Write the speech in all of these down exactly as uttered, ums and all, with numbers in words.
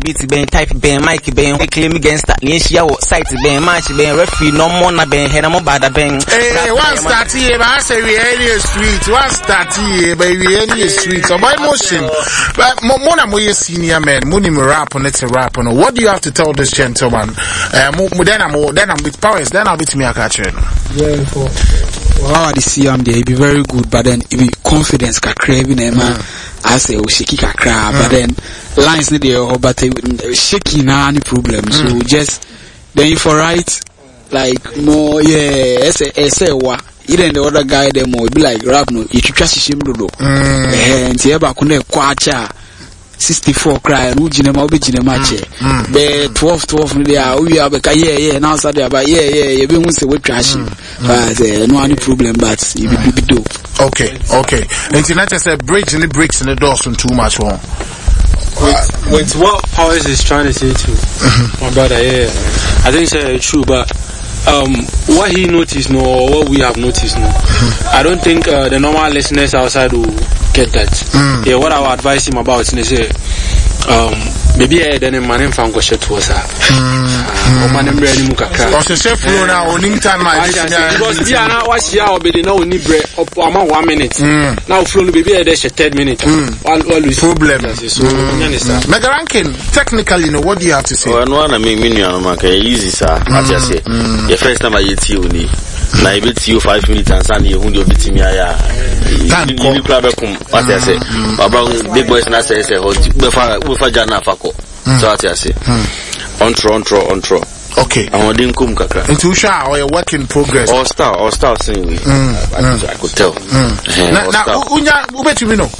beat ben type ben mic ben we claim against that ni shia wo site ben match ben referee no more na ben he na mo bada ben eh one start here ba say we any street one start here ba we any street so by motion but mo na mo senior man mo ni rap on it rap on what do you have to tell this gentleman eh mo then am then am with powers then I'll be to me catch you yeah for wow the see am there be very good but then it be confidence ka craving e man I say we shaky kakra but then lines need there but shaky na any problem so mm. just then if for right like more yeah say say wa even the other guy them will be like rap no you twa shishim dodo eh nti e ba ko na kwacha sixty-four cry no ginema obi ginema che be twelve twelve no there we are be yeah yeah now say there but yeah yeah you be hu say we trash but no any problem but you be be do okay okay internet say bridge and the bricks and the doors on too much one with, with what Powers is trying to say to my brother yeah I think it's true but um what he noticed no or what we have noticed no I don't think uh, the normal listeners outside will get that mm. yeah what I would advise him about is say um maybe I didn't man fan go shit was ah o man em ready mu kakra o se chef flow na onim time my because we are now wash here obedi na oni bre up ama one minute now flow no baby there she third minute all always problem so you understand Mega Ranking technically you know what do you have to say well no na me me no ma ka easy sir as you say the first time I yet you ni na e bet you five minutes and san you hu the obitimi aya you club come as I say about big boys na say say be fa be fa jana afako so as I say on tro on tro on tro okay I want kum kakra into sha or a work in progress or star or star saying we I could tell na na unya ubetimi no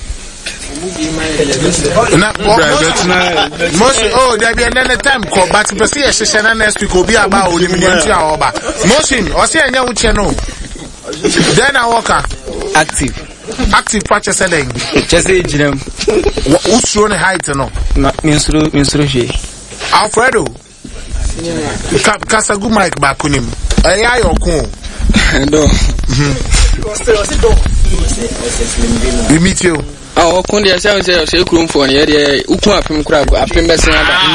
na most oh there be another time call but person e hye next week obi aba o ni nti a oba motion o se anya uche no then I work active active patch selling just say jinem usuro ne height no na minsuro minsuro hwe Alfredo Kasagu Mike bakunim aya yokun ndo we meet you ah o kun dia say say say krum phone ye dia ukun apem kura apem be sen ada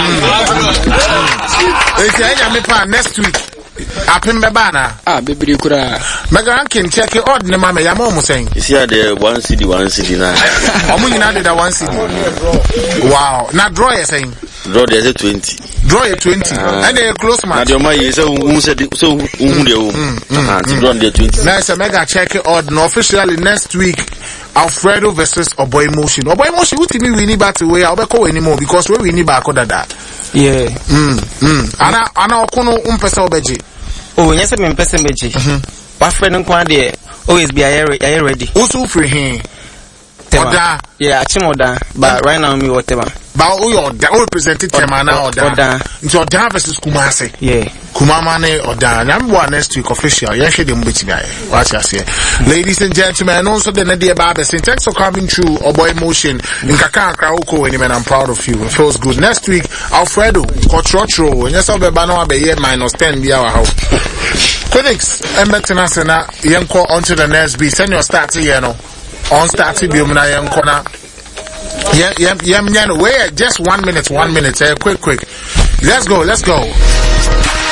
eh say anya me pa next week apem be ba na ah bebiri kura Mega Ranking check it odd ne mama ya mo mo saying you see the one cd one cd na omo nyina dey that one cd wow na draw you saying draw there say twenty draw you twenty and they close match na the my say who say so who dey home and draw there twenty now say Mega check it odd no officially next week Alfredo versus Oboy Motion. Oboy Motion, what me we need back to way I'll be call anymore because we need back that. Yeah. Mm. Mm. Ana ana okono umpesa obeji. Oh, yes, me mpesa beji. What friend nkwa there always be are you ready. Also free him. Oda. Yeah, achimoda but right now me whatever. Ba o yo da o represented tema na oda. Oda. Nti Oda versus Kumasi. Yeah. Kumama ne Oda. Na mbo next week official. Yen hwe dem beti guy. What you say. Ladies and gentlemen, also the Nadia Baba saying thanks for coming through Oboy Motion. Nkaka akra uko weni man I'm proud of you. It feels good. Next week Alfredo Kotrotro. Nyesa obeba na be here minus ten bi our house. Critics, embetena sena yenko onto the next beat. Send your start here no. On start to be na yenko na. Yeah, yeah, yeah, yeah. Wait, just one minute, one minute. Uh, quick, quick. Let's go, let's go.